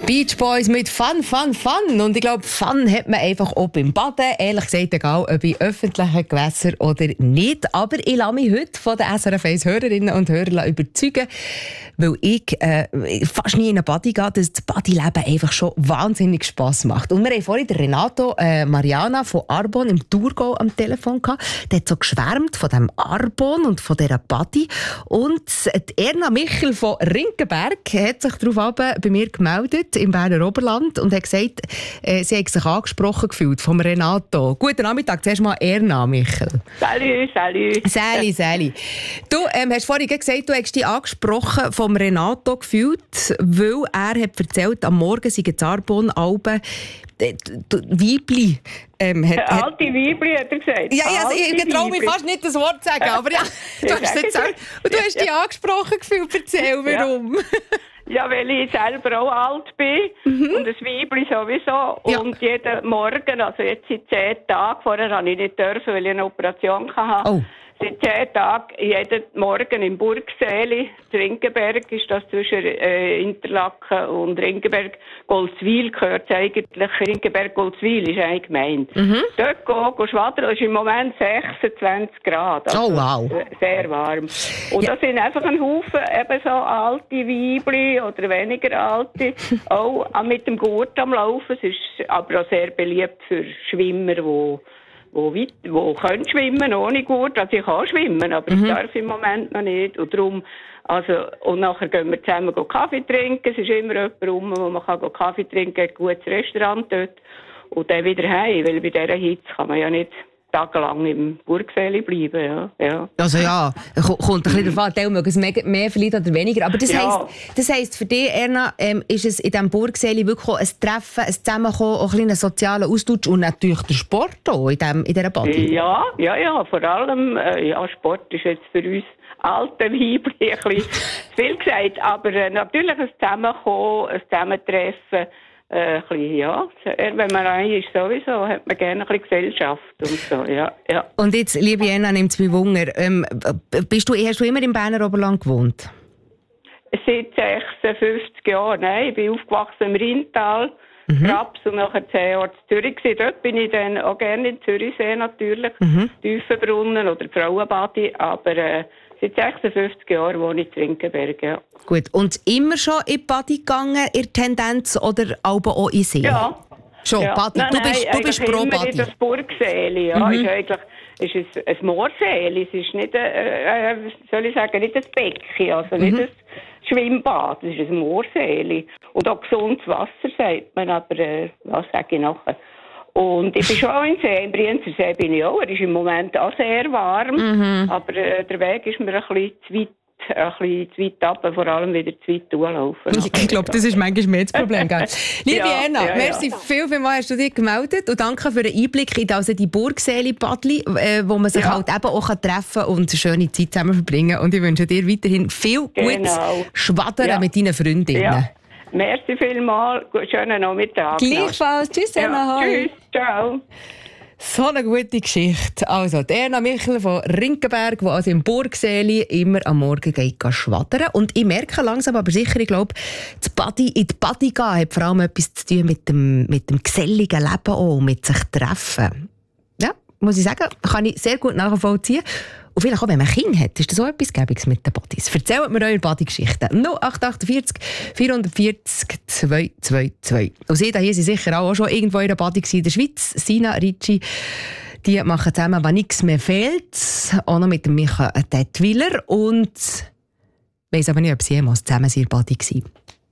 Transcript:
Beach Boys mit Fun, Fun, Fun. Und ich glaube, Fun hat man einfach auch beim Baden. Ehrlich gesagt, egal ob in öffentlichen Gewässern oder nicht. Aber ich lasse mich heute von den SRF 1 Hörerinnen und Hörern überzeugen, weil ich fast nie in eine Badi gehe, dass das Badileben einfach schon wahnsinnig Spass macht. Und wir haben vorhin den Renato Mariana von Arbon im Thurgau am Telefon gehabt. Der hat so geschwärmt von dem Arbon und von dieser Badi. Und die Erna Michel von Rinkenberg hat sich darauf bei mir gemeldet im Berner Oberland und hat gesagt, sie hat sich angesprochen gefühlt vom Renato. Guten Nachmittag, zuerst mal Erna Michel. Salut, salut. Sali. Du hast vorhin gesagt, du hast dich angesprochen vom Renato gefühlt, weil er hat erzählt, am Morgen sei das Arbon-Alben Weibli. Alte Weibli, hat er gesagt. Ja, ich traue mich fast nicht das Wort zu sagen, aber ja, du hast es gesagt. Und du hast dich angesprochen gefühlt. Erzähl, warum? Ja, weil ich selber auch alt bin und das Weibli sowieso. Ja. Und jeden Morgen, also jetzt seit 10 Tagen, vorher habe ich nicht dürfen, weil ich eine Operation hatte. Oh. Seit 10 Tagen, jeden Morgen im Burgsäli, Rinkenberg, ist das zwischen Interlaken und Rinkenberg-Goldswil gehört eigentlich. Rinkenberg-Goldswil ist eine Gemeinde. Dort gehen schwadern, es ist im Moment 26 Grad. Also oh, wow. Sehr warm. Und das sind einfach ein Haufen eben so alte Weibli oder weniger alte, auch mit dem Gurt am Laufen. Es ist aber auch sehr beliebt für Schwimmer, die können schwimmen ohne Gurt. Also ich kann schwimmen, aber ich darf im Moment noch nicht. Und darum, und nachher gehen wir zusammen Kaffee trinken. Es ist immer jemand rum, wo man Kaffee trinken kann, ein gutes Restaurant dort. Und dann wieder heim, weil bei dieser Hitze kann man ja nicht tagelang im Burgsäli bleiben. Ja. Also ja, kommt ein bisschen darauf an, mögen es mehr vielleicht oder weniger. Aber das heisst für dich, Erna, ist es in diesem Burgsäli wirklich auch ein Treffen, ein Zusammenkommen, auch ein sozialer Austausch und natürlich der Sport auch in dieser Badi? Ja, vor allem, Sport ist jetzt für uns alte Weibli ein bisschen zu viel gesagt, aber natürlich ein Zusammenkommen, ein Zusammentreffen, wenn man rein ist sowieso, hat man gerne ein bisschen Gesellschaft und so, ja. Und jetzt, liebe Anna, nimmt es mich Wunder. Hast du immer im Berner Oberland gewohnt? Seit 56 Jahren, nein. Ich bin aufgewachsen im Rheintal, Raps und nachher 10 Jahre in Zürich gewesen. Dort bin ich dann auch gerne in Zürichsee natürlich, Tiefenbrunnen oder Frauenbadi, aber seit 56 Jahren wohne ich in Rinkenberg, ja. Gut, und immer schon in die Badi gegangen, in Tendenz, oder auch in See? Ja. Schon, ja. Badi. Du bist pro Badi. Das Burgsäli, ja. Ist ein Moorsäli. Es ist nicht, nicht ein Becken, also nicht ein Schwimmbad. Es ist ein Moorsäli. Und auch gesundes Wasser, sagt man, aber was sage ich nachher? Und ich bin schon auch in See, im Brienzersee bin ich auch. Er ist im Moment auch sehr warm, aber der Weg ist mir ein bisschen zu weit ab, vor allem wieder zu weit durchlaufen. Ich glaube, das ist manchmal mehr das Problem. Liebe Erna, merci vielmals, hast du dich gemeldet und danke für den Einblick in die Burgsäli-Badli, wo man sich halt eben auch treffen kann und eine schöne Zeit zusammen verbringen. Und ich wünsche dir weiterhin viel gutes Schwadern mit deinen Freundinnen. Ja. Merci vielmals, schönen Nachmittag. Gleichfalls, tschüss Erna. Tschüss, ciao. So eine gute Geschichte. Also, die Erna Michel von Rinkenberg, die also im Burgsäli immer am Morgen geht schwadern. Und ich merke langsam, aber sicher, ich glaube, in die Badi gehen hat vor allem etwas zu tun mit dem geselligen Leben auch, mit sich treffen. Ja, muss ich sagen, kann ich sehr gut nachvollziehen. Und vielleicht auch, wenn man Kinder hat, ist das auch etwas Gäbiges mit den Badis. Erzählt mir eure Badi-Geschichten. 0848 440 222. Und sie hier sind sicher auch schon irgendwo in der Badi in der Schweiz. Sina, Ricci, die machen zusammen «Wenn nichts mehr fehlt». Auch noch mit dem Micha Detwiler. Und ich weiss aber nicht, ob sie jemals zusammen in der Badi waren.